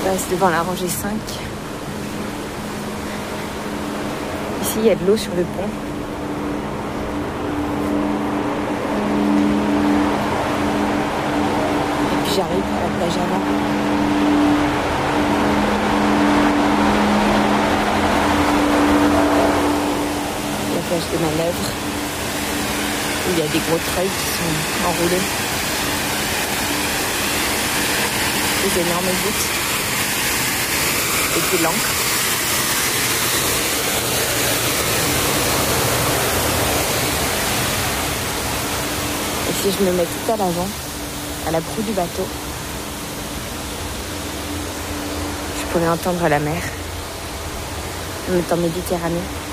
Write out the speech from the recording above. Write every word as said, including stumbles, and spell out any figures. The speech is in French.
Je passe devant la rangée cinq. Ici, il y a de l'eau sur le pont. Et puis j'arrive à la plage avant. La plage de Manœuvre, où il y a des gros treuils qui sont enroulés. Des énormes voûtes. Et puis l'encre. Et si je me mets tout à l'avant, à la proue du bateau, je pourrais entendre la mer, le temps Méditerranée.